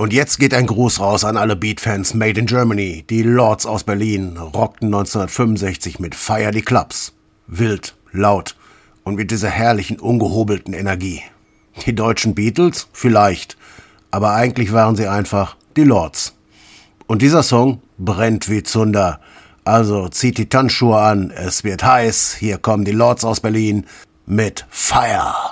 Und jetzt geht ein Gruß raus an alle Beat-Fans made in Germany. Die Lords aus Berlin rockten 1965 mit Fire die Clubs. Wild, laut und mit dieser herrlichen, ungehobelten Energie. Die deutschen Beatles? Vielleicht. Aber eigentlich waren sie einfach die Lords. Und dieser Song brennt wie Zunder. Also zieht die Tanzschuhe an, es wird heiß. Hier kommen die Lords aus Berlin mit Fire.